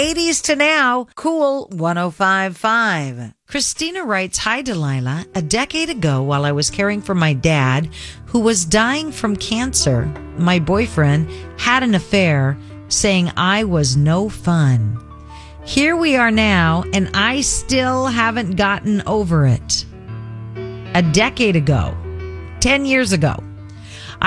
80s to now, Cool 105.5. Christina writes, "Hi, Delilah. A decade ago, while I was caring for my dad, who was dying from cancer, my boyfriend had an affair, saying I was no fun. Here we are now, and I still haven't gotten over it." A decade ago, 10 years ago.